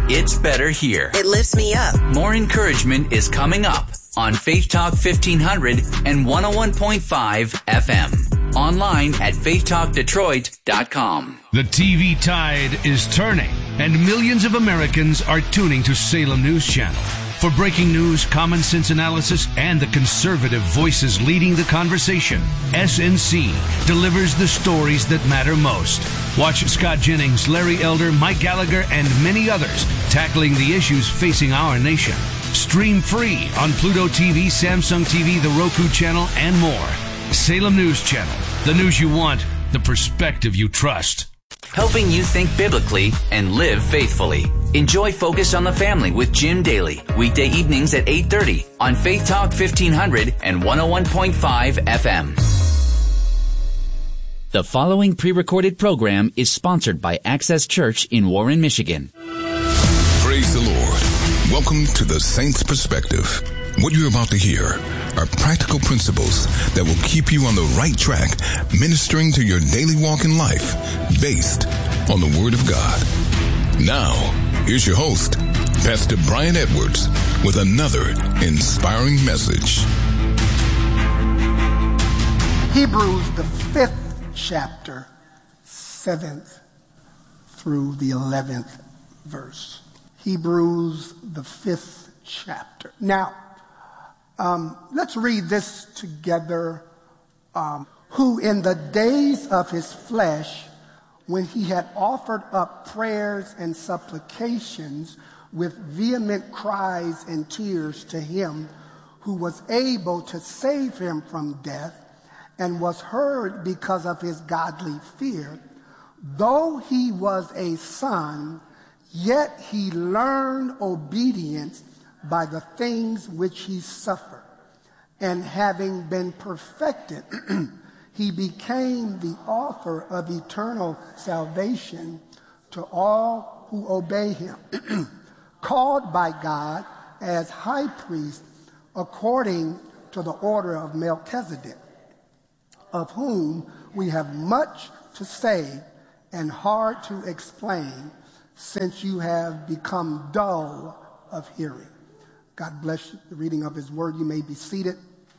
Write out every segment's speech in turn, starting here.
It's better here. It lifts me up. More encouragement is coming up on Faith Talk 1500 and 101.5 FM. Online at faithtalkdetroit.com. The TV tide is turning, and millions of Americans are tuning to Salem News Channel. For breaking news, common sense analysis, and the conservative voices leading the conversation, SNC delivers the stories that matter most. Watch Scott Jennings, Larry Elder, Mike Gallagher, and many others tackling the issues facing our nation. Stream free on Pluto TV, Samsung TV, the Roku channel, and more. Salem News Channel. The news you want, the perspective you trust. Helping you think biblically and live faithfully. Enjoy Focus on the Family with Jim Daly. Weekday evenings at 8:30 on Faith Talk 1500 and 101.5 FM. The following pre-recorded program is sponsored by Access Church in Warren, Michigan. Praise the Lord. Welcome to the Saints Perspective. What you're about to hear are practical principles that will keep you on the right track, ministering to your daily walk in life, based on the Word of God. Now, here's your host, Pastor Brian Edwards, with another inspiring message. Hebrews, the 5th chapter, 7th through the 11th verse. Hebrews, the 5th chapter. Now, let's read this together. Who in the days of his flesh, when he had offered up prayers and supplications with vehement cries and tears to him who was able to save him from death, and was heard because of his godly fear, though he was a son, yet he learned obedience by the things which he suffered. And having been perfected, he became the author of eternal salvation to all who obey him, called by God as high priest according to the order of Melchizedek, of whom we have much to say and hard to explain, since you have become dull of hearing. God bless you. The reading of his word. You may be seated.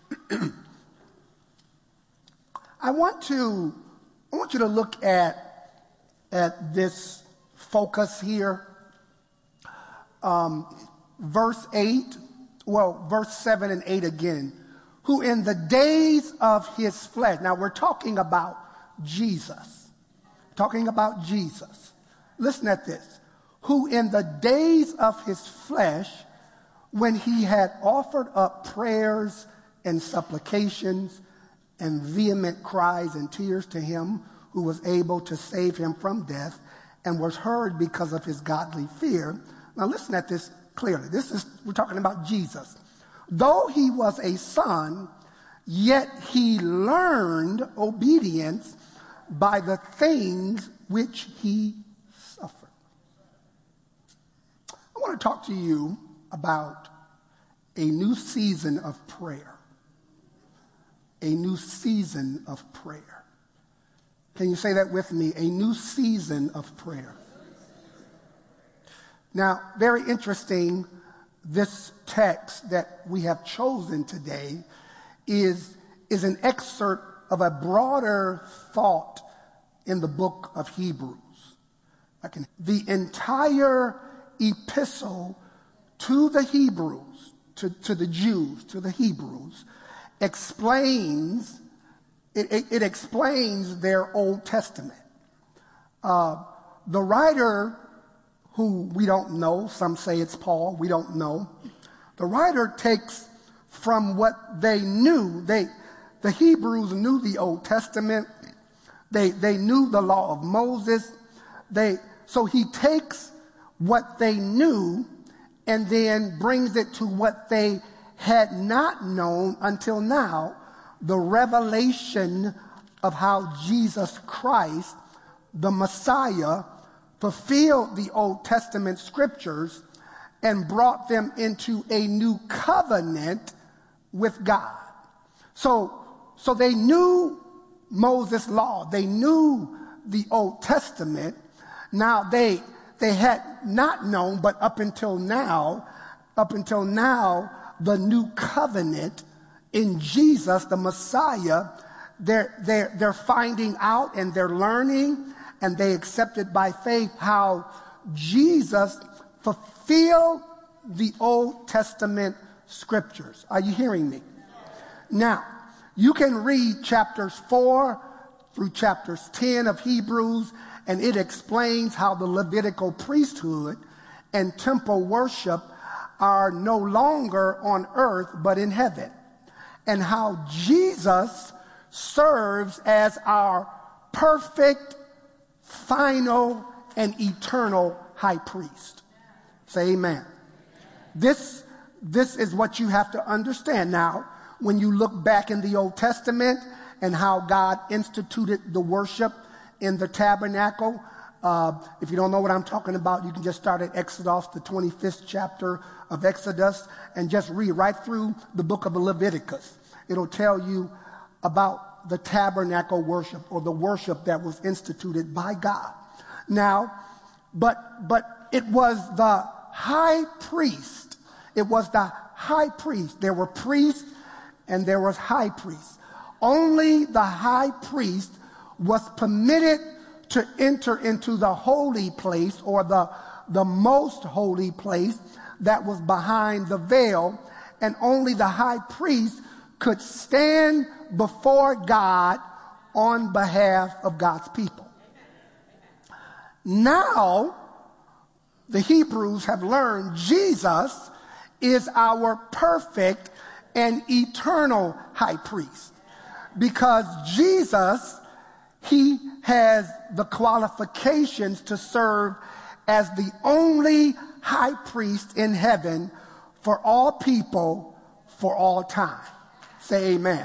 I want you to look at this focus here. Verse 7 and 8 again. Who in the days of his flesh. Now we're talking about Jesus. Talking about Jesus. Listen at this. Who in the days of his flesh, when he had offered up prayers and supplications and vehement cries and tears to him who was able to save him from death, and was heard because of his godly fear. Now listen at this clearly. We're talking about Jesus. Though he was a son, yet he learned obedience by the things which he suffered. I want to talk to you about a new season of prayer. A new season of prayer. Can you say that with me? A new season of prayer. Now, very interesting, this text that we have chosen today is an excerpt of a broader thought in the book of Hebrews. The entire epistle to the Hebrews, to the Jews, to the Hebrews, explains their Old Testament. The writer, who we don't know, some say it's Paul, we don't know. The writer takes from what they knew. The Hebrews knew the Old Testament. They knew the law of Moses. So he takes what they knew and then brings it to what they had not known until now, the revelation of how Jesus Christ, the Messiah, fulfilled the Old Testament scriptures and brought them into a new covenant with God. So they knew Moses' law. They knew the Old Testament. Now they had not known, but up until now, the new covenant in Jesus, the Messiah, they're finding out and they're learning and they accepted by faith how Jesus fulfilled the Old Testament scriptures. Are you hearing me? Now, you can read chapters 4 through chapters 10 of Hebrews, and it explains how the Levitical priesthood and temple worship are no longer on earth but in heaven, and how Jesus serves as our perfect, final, and eternal high priest. Say amen. This is what you have to understand. Now, when you look back in the Old Testament and how God instituted the worship in the tabernacle, if you don't know what I'm talking about, you can just start at Exodus, the 25th chapter of Exodus, and just read right through the book of Leviticus. It'll tell you about the tabernacle worship, or the worship that was instituted by God. Now, but it was the high priest. It was the high priest. There were priests and there was high priests. Only the high priest was permitted to enter into the holy place, or the most holy place that was behind the veil, and only the high priest could stand before God on behalf of God's people. Now, the Hebrews have learned Jesus is our perfect and eternal high priest, because Jesus, he has the qualifications to serve as the only high priest in heaven for all people for all time. Say amen.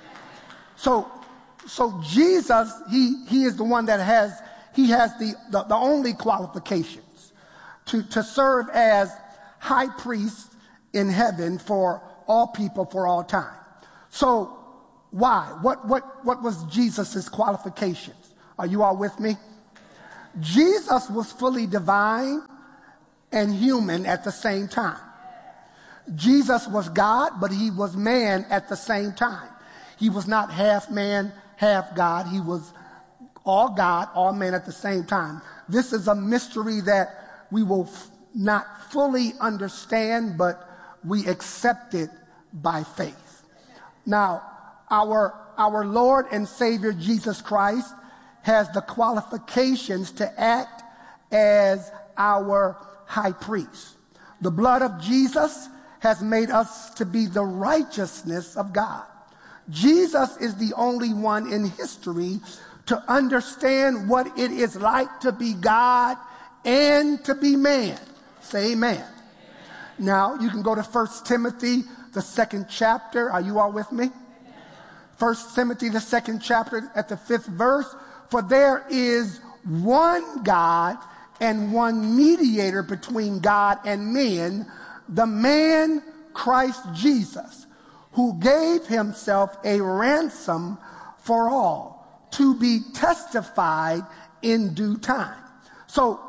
So Jesus, he is the one that has the only qualifications to serve as high priest in heaven for all people for all time. So why? What was Jesus's qualifications? Are you all with me? Jesus was fully divine and human at the same time. Jesus was God, but he was man at the same time. He was not half man, half God. He was all God, all man at the same time. This is a mystery that we will not fully understand, but we accept it by faith. Now, our Lord and Savior Jesus Christ has the qualifications to act as our high priest. The blood of Jesus has made us to be the righteousness of God. Jesus is the only one in history to understand what it is like to be God and to be man. Say amen. Now, you can go to 1 Timothy, the 2nd chapter. Are you all with me? 1 Timothy, the 2nd chapter, at the 5th verse. For there is one God and one mediator between God and men, the man Christ Jesus, who gave himself a ransom for all, to be testified in due time. So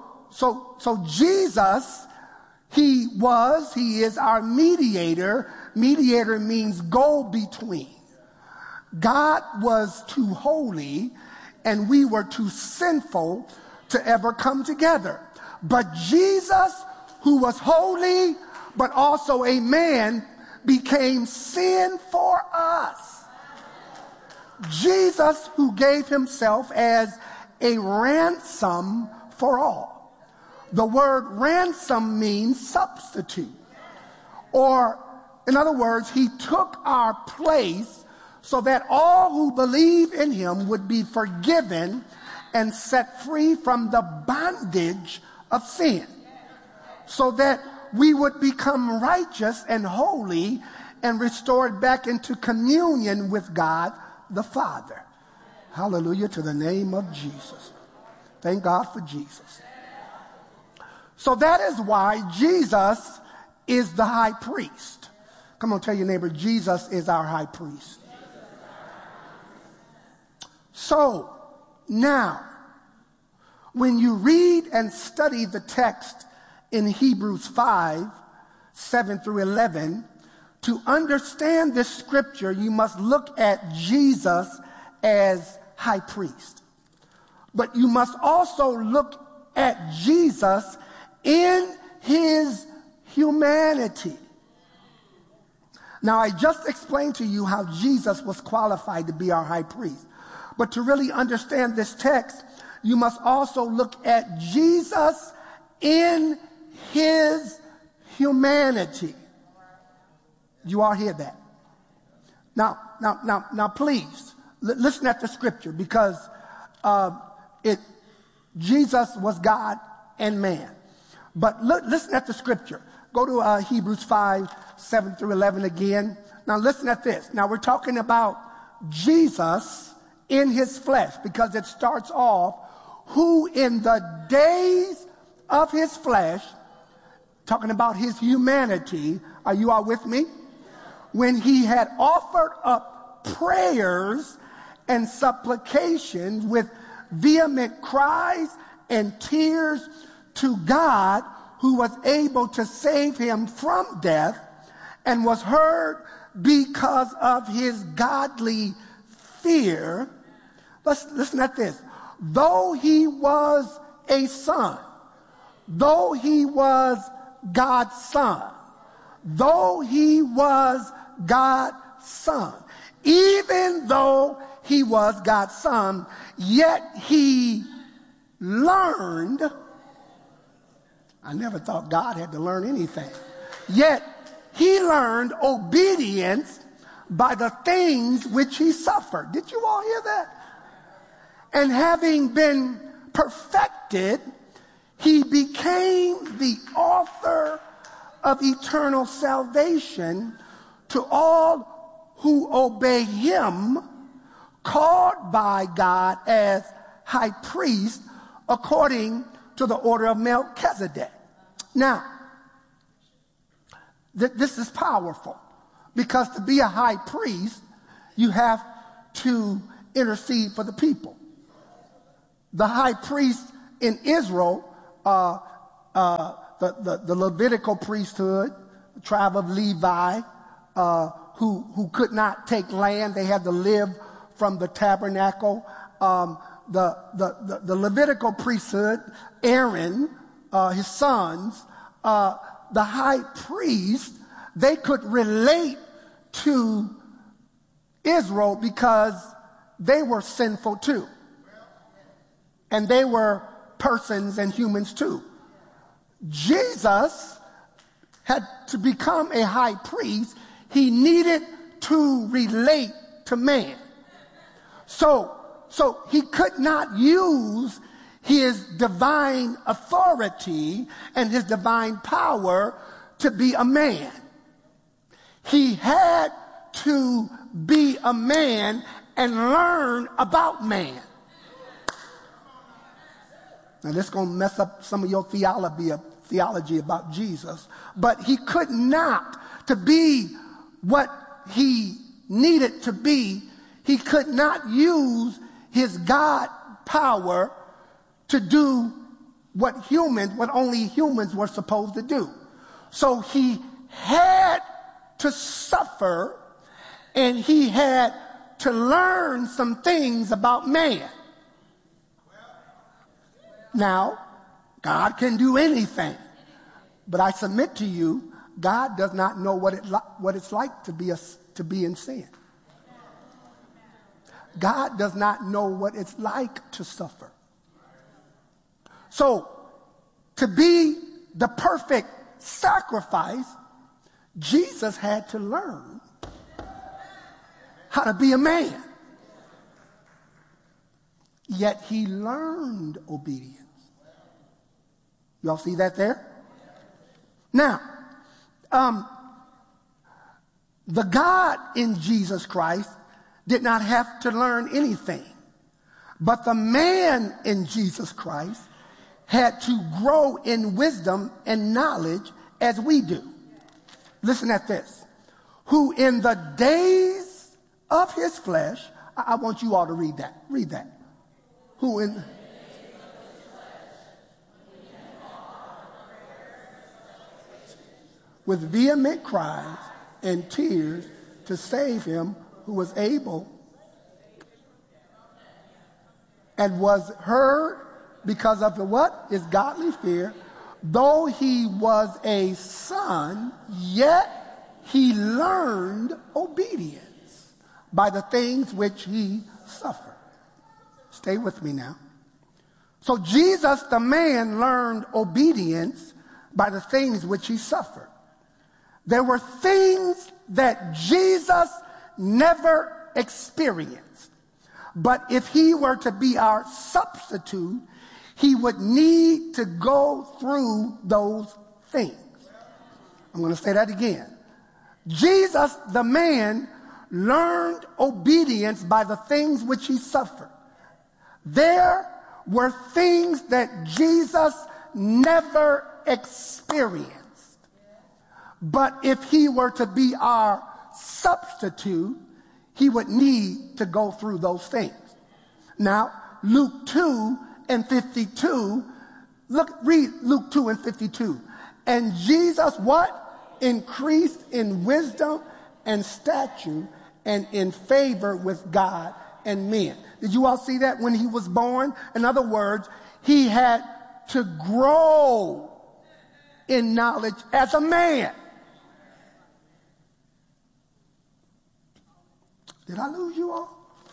Jesus, he is our mediator. Mediator means go between. God was too holy and we were too sinful to ever come together. But Jesus, who was holy but also a man, became sin for us. Jesus, who gave himself as a ransom for all. The word ransom means substitute. Or, in other words, he took our place so that all who believe in him would be forgiven and set free from the bondage of sin, so that we would become righteous and holy and restored back into communion with God the Father. Hallelujah to the name of Jesus. Thank God for Jesus. So that is why Jesus is the high priest. Come on, tell your neighbor, Jesus is our high priest. So now, when you read and study the text in Hebrews 5, 7 through 11, to understand this scripture, you must look at Jesus as high priest. But you must also look at Jesus in his humanity. Now, I just explained to you how Jesus was qualified to be our high priest. But to really understand this text, you must also look at Jesus in his humanity. You all hear that? Now, please, listen at the scripture, because Jesus was God and man. But listen at the scripture. Go to Hebrews 5, 7 through 11 again. Now listen at this. Now we're talking about Jesus in his flesh, because it starts off, who in the days of his flesh, talking about his humanity. Are you all with me? When he had offered up prayers and supplications with vehement cries and tears to God, who was able to save him from death, and was heard because of his godly fear. Let's listen at this. Though he was a son, though he was God's son, though he was God's son, even though he was God's son, yet he learned. I never thought God had to learn anything. Yet he learned obedience by the things which he suffered. Did you all hear that? And having been perfected, he became the author of eternal salvation to all who obey him, called by God as high priest according to the order of Melchizedek. Now, this is powerful, because to be a high priest, you have to intercede for the people. The high priest in Israel, the Levitical priesthood, the tribe of Levi, who could not take land, they had to live from the tabernacle. The Levitical priesthood, Aaron, his sons, the high priest, they could relate to Israel because they were sinful too. And they were persons and humans too. Jesus had to become a high priest. He needed to relate to man. So he could not use his divine authority and his divine power to be a man. He had to be a man and learn about man. Now this is going to mess up some of your theology about Jesus. But he could not, to be what he needed to be, he could not use his God power to do what only humans were supposed to do. So he had to suffer, and he had to learn some things about man. Now, God can do anything, but I submit to you, God does not know what it's like to be in sin. God does not know what it's like to suffer. So, to be the perfect sacrifice, Jesus had to learn how to be a man. Yet he learned obedience. Y'all see that there? Now, the God in Jesus Christ did not have to learn anything. But the man in Jesus Christ had to grow in wisdom and knowledge as we do. Listen at this. Who in the days of his flesh, I want you all to read that. Read that. Who in with vehement cries and tears to save him who was able and was heard because of the what? His godly fear. Though he was a son, yet he learned obedience by the things which he suffered. Stay with me now. So Jesus, the man, learned obedience by the things which he suffered. There were things that Jesus never experienced. But if he were to be our substitute, he would need to go through those things. I'm going to say that again. Jesus, the man, learned obedience by the things which he suffered. There were things that Jesus never experienced. But if he were to be our substitute, he would need to go through those things. Now, Luke 2 and 52, read Luke 2 and 52. And Jesus, what? Increased in wisdom and stature and in favor with God and men. Did you all see that when he was born? In other words, he had to grow in knowledge as a man. Did I lose you all?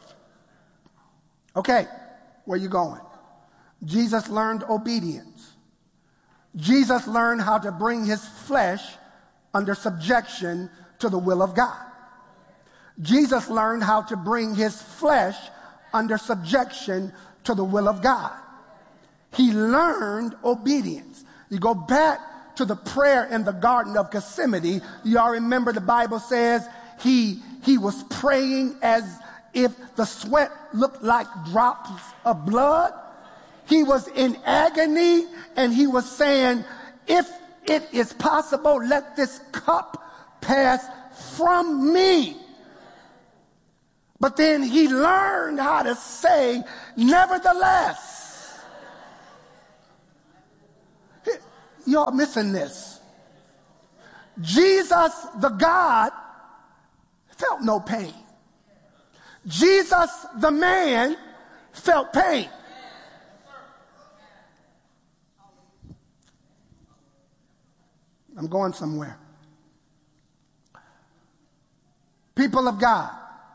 Okay, where you going? Jesus learned obedience. Jesus learned how to bring his flesh under subjection to the will of God. Jesus learned how to bring his flesh under subjection to the will of God. He learned obedience. You go back to the prayer in the Garden of Gethsemane. You all remember the Bible says he was praying as if the sweat looked like drops of blood. He was in agony and he was saying, if it is possible, let this cup pass from me. But then he learned how to say, nevertheless. Y'all missing this. Jesus, the God, felt no pain. Jesus, the man, felt pain. I'm going somewhere. People of God,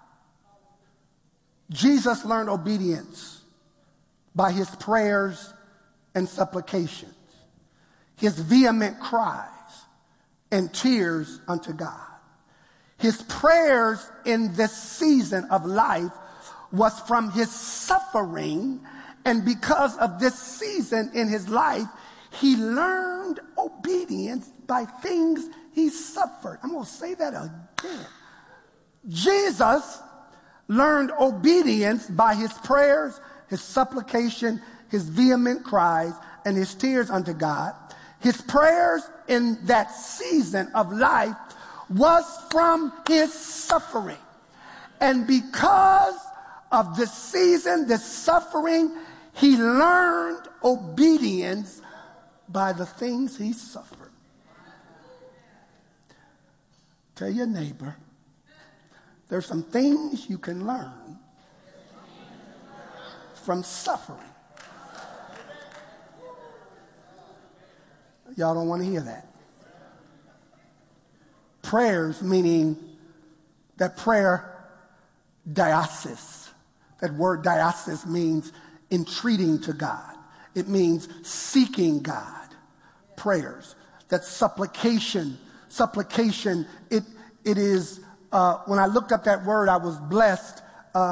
Jesus learned obedience by his prayers and supplications, his vehement cries and tears unto God. His prayers in this season of life was from his suffering, and because of this season in his life, he learned obedience by things he suffered. I'm going to say that again. Jesus learned obedience by his prayers, his supplication, his vehement cries, and his tears unto God. His prayers in that season of life was from his suffering. And because of this season, this suffering, he learned obedience by the things he suffered. Tell your neighbor, there's some things you can learn from suffering. Y'all don't want to hear that. Prayers, meaning that prayer, diasis. That word diasis means entreating to God. It means seeking God. Prayers. That supplication, it is, when I looked up that word, I was blessed.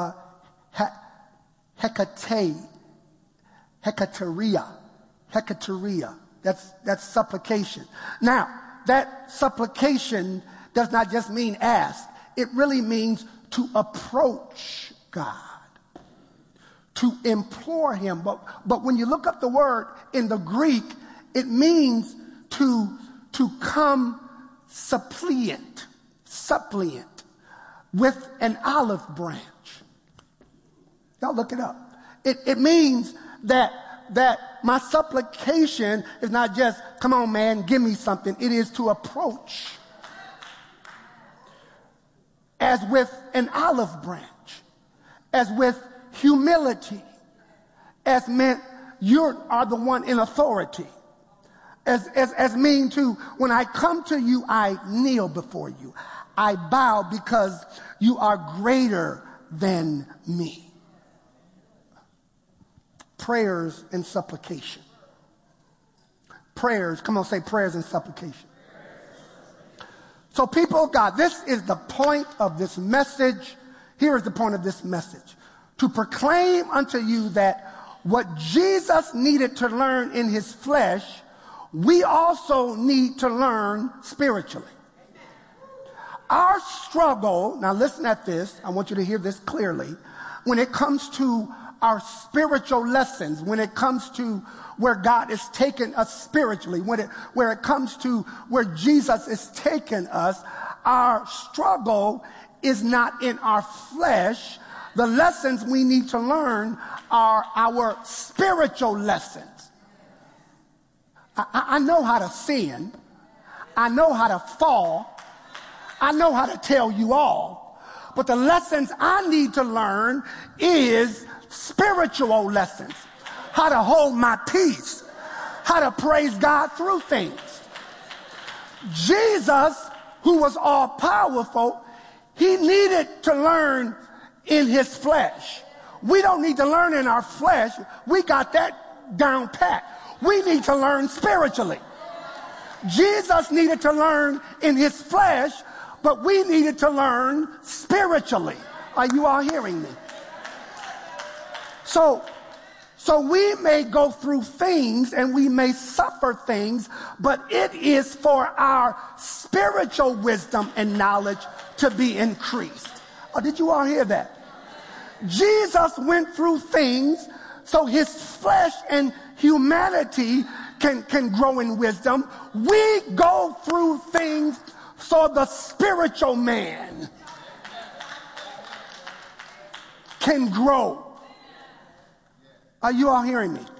Hekateria. That's supplication. Now, that supplication does not just mean ask. It really means to approach God, to implore him. But when you look up the word in the Greek, it means to come suppliant with an olive branch. Y'all look it up. It means that my supplication is not just, come on, man, give me something. It is to approach as with an olive branch, as with humility, as meant you are the one in authority, as mean to, when I come to you, I kneel before you. I bow because you are greater than me. Prayers and supplication. Prayers, come on, say prayers and supplication. So people of God, this is the point of this message. Here is the point of this message. To proclaim unto you that what Jesus needed to learn in his flesh, we also need to learn spiritually. Our struggle, now listen at this, I want you to hear this clearly, when it comes to our spiritual lessons, when it comes to where God is taking us spiritually, where it comes to where Jesus is taking us, our struggle is not in our flesh. The lessons we need to learn are our spiritual lessons. I know how to sin. I know how to fall. I know how to tell you all. But the lessons I need to learn is spiritual lessons. How to hold my peace. How to praise God through things. Jesus, who was all powerful, he needed to learn in his flesh. We don't need to learn in our flesh. We got that down pat. We need to learn spiritually. Jesus needed to learn in his flesh, but we needed to learn spiritually. Are you all hearing me? So we may go through things and we may suffer things, but it is for our spiritual wisdom and knowledge to be increased. Oh, did you all hear that? Jesus went through things so his flesh and humanity can grow in wisdom. We go through things so the spiritual man can grow. Are you all hearing me?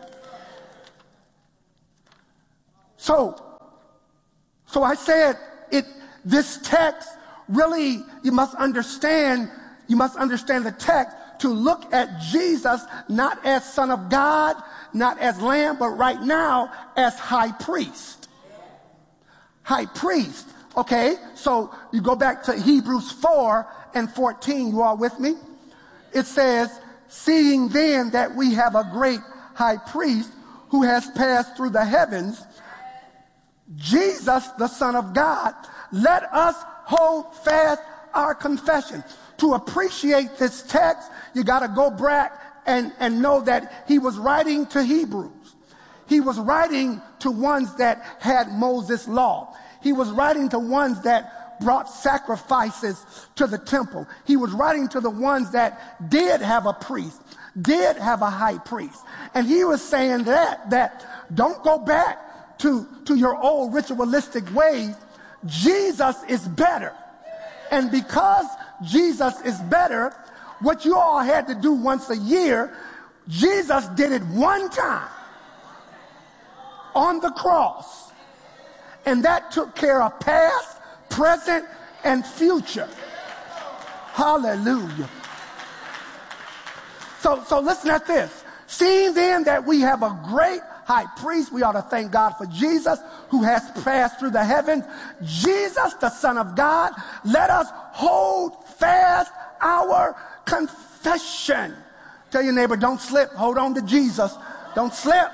So I said this text really, you must understand the text to look at Jesus not as Son of God, not as Lamb, but right now as High Priest. High Priest. Okay, so you go back to Hebrews 4:14. You all with me? It says, seeing then that we have a great high priest who has passed through the heavens, Jesus, the Son of God, let us hold fast our confession. To appreciate this text, you got to go back and know that he was writing to Hebrews. He was writing to ones that had Moses' law. He was writing to ones that brought sacrifices to the temple. He was writing to the ones that did have a priest, did have a high priest. And he was saying that don't go back to your old ritualistic ways. Jesus is better. And because Jesus is better, what you all had to do once a year, Jesus did it one time on the cross. And that took care of past, present, and future. Hallelujah. So listen at this. Seeing then that we have a great high priest, we ought to thank God for Jesus who has passed through the heavens. Jesus, the Son of God, let us hold fast our confession. Tell your neighbor, don't slip. Hold on to Jesus. Don't slip.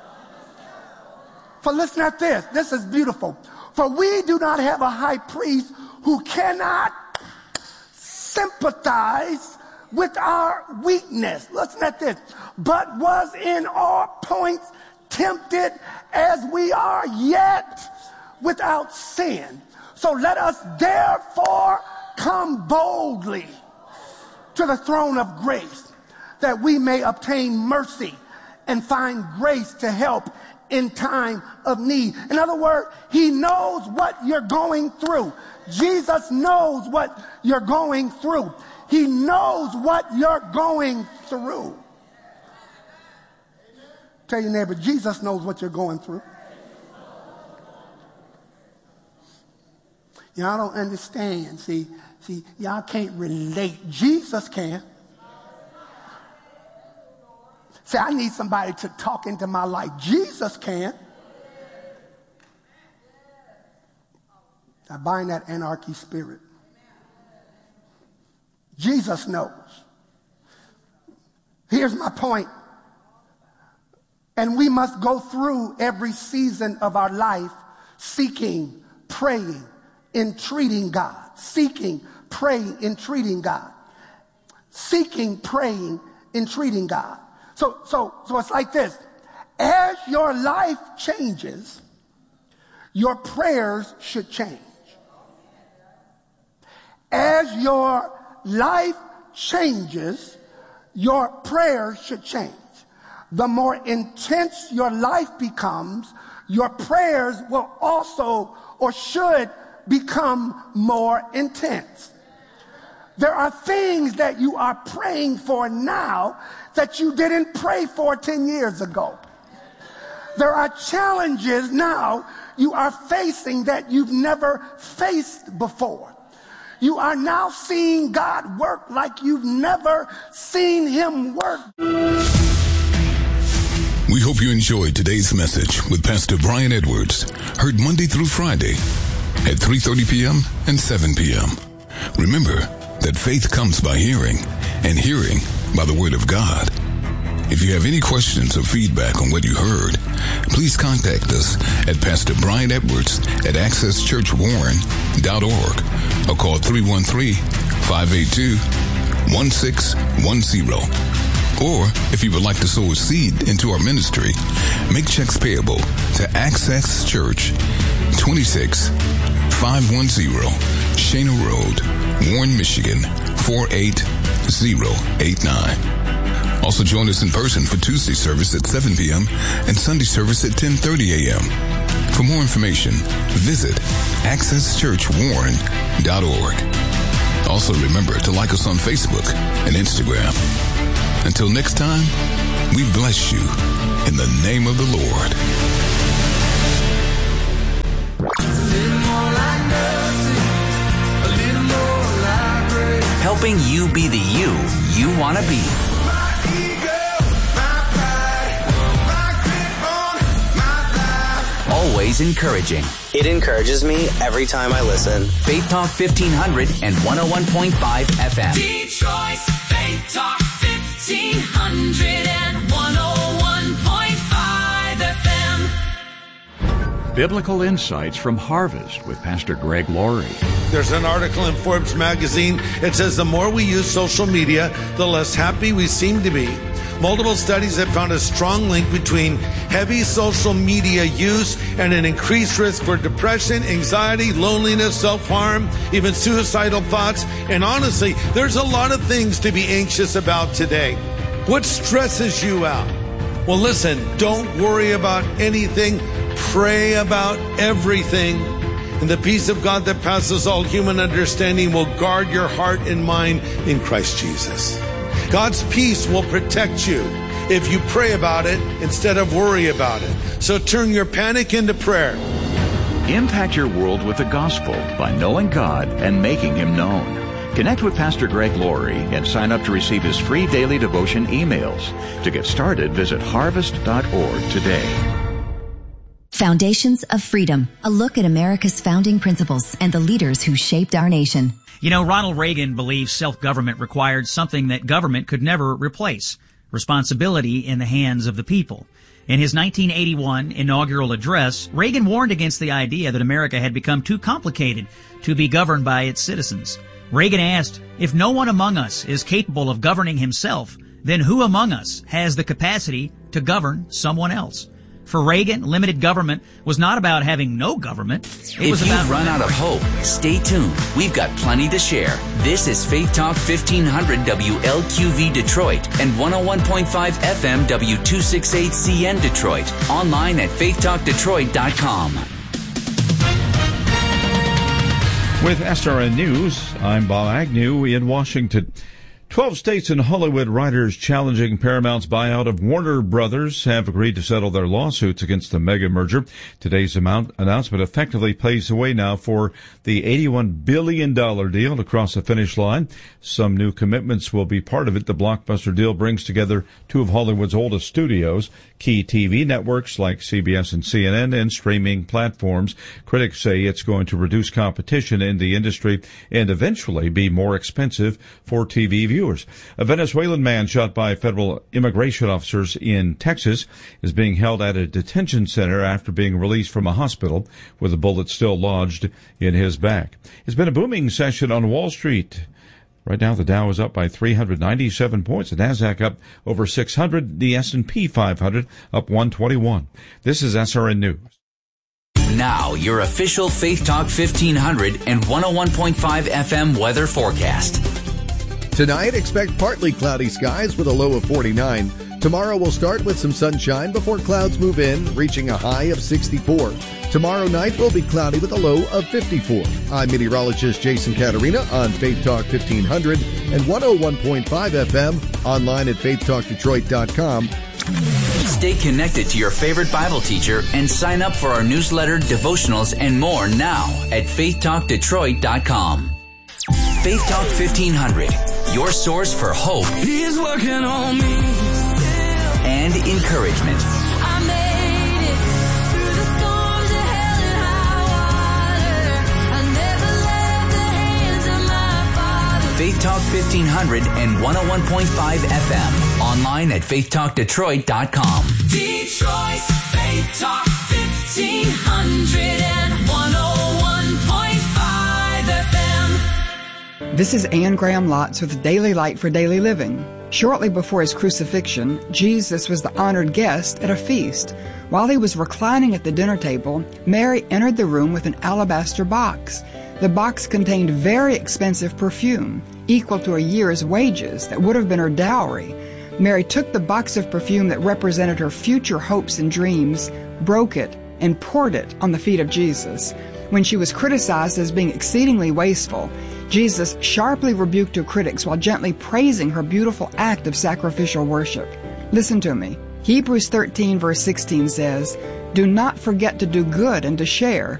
For listen at this. This is beautiful. For we do not have a high priest who cannot sympathize with our weakness. Listen at this. But was in all points tempted as we are, yet without sin. So let us therefore come boldly to the throne of grace, that we may obtain mercy and find grace to help in time of need. In other words, he knows what you're going through. Jesus knows what you're going through. He knows what you're going through. Tell your neighbor, Jesus knows what you're going through. Y'all don't understand. See, y'all can't relate. Jesus can. See, I need somebody to talk into my life. Jesus can. I bind that anarchy spirit. Jesus knows. Here's my point. And we must go through every season of our life seeking, praying, entreating God. Seeking, praying, entreating God. Seeking, praying, entreating God. So it's like this. As your life changes, your prayers should change. As your life changes, your prayers should change. The more intense your life becomes, your prayers will also or should become more intense. There are things that you are praying for now that you didn't pray for 10 years ago. There are challenges now you are facing that you've never faced before. You are now seeing God work like you've never seen him work. We hope you enjoyed today's message with Pastor Brian Edwards, heard Monday through Friday at 3:30 p.m. and 7 p.m. Remember that faith comes by hearing, and hearing by the Word of God. If you have any questions or feedback on what you heard, please contact us at Pastor Brian Edwards at accesschurchwarren.org or call 313-582-1610. Or, if you would like to sow a seed into our ministry, make checks payable to Access Church, 26510 Shana Road, Warren, Michigan, 48089. Also join us in person for Tuesday service at 7 p.m. and Sunday service at 10:30 a.m. For more information, visit accesschurchwarren.org. Also remember to like us on Facebook and Instagram. Until next time, we bless you in the name of the Lord. Helping you be the you want to be. Always encouraging. It encourages me every time I listen. Faith Talk 1500 and 101.5 FM. Detroit's Faith Talk 1500 and 101.5 FM. Biblical Insights from Harvest with Pastor Greg Laurie. There's an article in Forbes magazine. It says the more we use social media, the less happy we seem to be. Multiple studies have found a strong link between heavy social media use and an increased risk for depression, anxiety, loneliness, self-harm, even suicidal thoughts. And honestly, there's a lot of things to be anxious about today. What stresses you out? Well, listen, don't worry about anything. Pray about everything. And the peace of God that passes all human understanding will guard your heart and mind in Christ Jesus. God's peace will protect you if you pray about it instead of worry about it. So turn your panic into prayer. Impact your world with the gospel by knowing God and making Him known. Connect with Pastor Greg Laurie and sign up to receive his free daily devotion emails. To get started, visit harvest.org today. Foundations of Freedom, a look at America's founding principles and the leaders who shaped our nation. You know, Ronald Reagan believed self-government required something that government could never replace: responsibility in the hands of the people. In his 1981 inaugural address, Reagan warned against the idea that America had become too complicated to be governed by its citizens. Reagan asked, if no one among us is capable of governing himself, then who among us has the capacity to govern someone else? For Reagan, limited government was not about having no government. It was about If you run out of hope, stay tuned. We've got plenty to share. This is Faith Talk 1500 WLQV Detroit and 101.5 FM W268CN Detroit. Online at faithtalkdetroit.com. With SRN News, I'm Bob Agnew in Washington. 12 states and Hollywood writers challenging Paramount's buyout of Warner Brothers have agreed to settle their lawsuits against the mega merger. Today's announcement effectively paves the way now for the $81 billion deal to cross the finish line. Some new commitments will be part of it. The blockbuster deal brings together two of Hollywood's oldest studios, key TV networks like CBS and CNN, and streaming platforms. Critics say it's going to reduce competition in the industry and eventually be more expensive for TV viewers. A Venezuelan man shot by federal immigration officers in Texas is being held at a detention center after being released from a hospital with a bullet still lodged in his back. It's been a booming session on Wall Street. Right now, the Dow is up by 397 points. The Nasdaq up over 600. The S&P 500 up 121. This is SRN News. Now, your official Faith Talk 1500 and 101.5 FM weather forecast. Tonight, expect partly cloudy skies with a low of 49. Tomorrow will start with some sunshine before clouds move in, reaching a high of 64. Tomorrow night will be cloudy with a low of 54. I'm meteorologist Jason Caterina on Faith Talk 1500 and 101.5 FM, online at faithtalkdetroit.com. Stay connected to your favorite Bible teacher and sign up for our newsletter, devotionals, and more now at faithtalkdetroit.com. Faith Talk 1500, your source for hope. He's working on me and encouragement. I made it through the storms of hell and high water. I never left the hands of my Father. Faith Talk 1500 and 101.5 FM. Online at faithtalkdetroit.com. Detroit's Faith Talk 1500 and 101.5 FM. This is Anne Graham Lotz with Daily Light for Daily Living. Shortly before his crucifixion, Jesus was the honored guest at a feast. While he was reclining at the dinner table, Mary entered the room with an alabaster box. The box contained very expensive perfume, equal to a year's wages that would have been her dowry. Mary took the box of perfume that represented her future hopes and dreams, broke it, and poured it on the feet of Jesus. When she was criticized as being exceedingly wasteful, Jesus sharply rebuked her critics while gently praising her beautiful act of sacrificial worship. Listen to me. Hebrews 13 verse 16 says, "Do not forget to do good and to share,